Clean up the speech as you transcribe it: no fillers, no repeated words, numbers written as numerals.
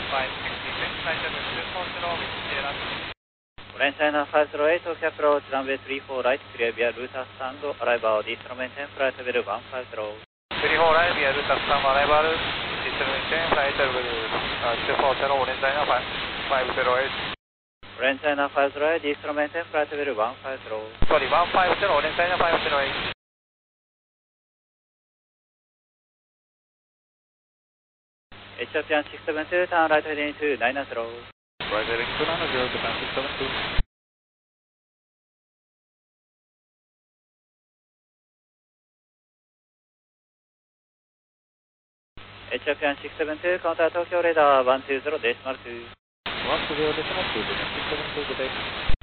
China 508, OK approach, runway 34 right, clear via Ruta stand, arrival, instrument 10, flight level 150. 34 right, via Ruta stand, arrival, instrument 10, flight level 240, Orange China 508. Orange China 508, instrument 10, flight level 150. Sorry, 150, Orange China 508. Ethiopian 672, turn right heading to 990. Right heading to 990, Japan 672. Ethiopian 672, contact Tokyo radar 120.2. 120.2, Japan 672, good day.